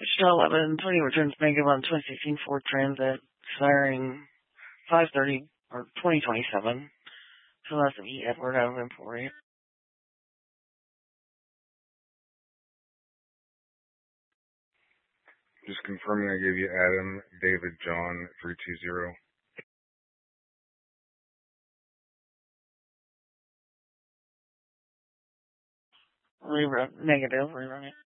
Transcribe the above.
Shell 1120 returns Bank of 2016 Ford Transit, expiring 5/30 or 2027. So that's an E. Edward out of Emporia. Just confirming I gave you Adam, David, John, 320. Negative, rerun it.